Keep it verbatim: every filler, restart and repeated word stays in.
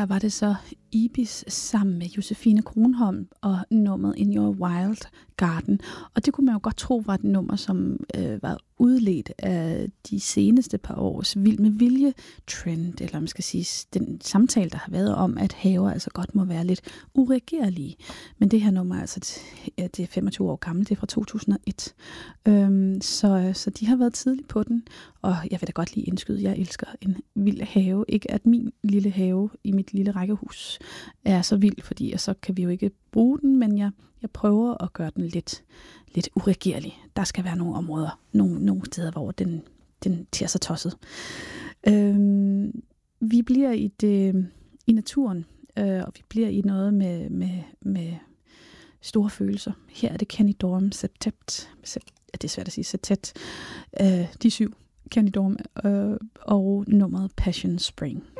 her var det så Ibis sammen med Josefine Kronholm og nummeret In Your Wild Garden. Og det kunne man jo godt tro var et nummer, som øh, var udledt af de seneste par års Vild med Vilje trend, eller man skal sige den samtale, der har været om, at haver altså godt må være lidt uregerlige. Men det her nummer, altså, ja, det er femogtyve år gammelt, det er fra to tusind og et. Øhm, så, så de har været tidligt på den, og jeg vil da godt lige indskyde, jeg elsker en vild have. Ikke at min lille have i mit lille rækkehus er så vild, fordi så kan vi jo ikke bruge den, men jeg, jeg prøver at gøre den lidt, lidt uregerlig. Der skal være nogle områder, nogle, nogle steder, hvor den, den tager sig tosset. Øhm, vi bliver i, det, i naturen, øh, og vi bliver i noget med, med, med store følelser. Her er det Kenny Dorham, Septet, sept, det er svært at sige, Septet, øh, de syv Kenny Dorham, øh, og nummeret Passion Spring.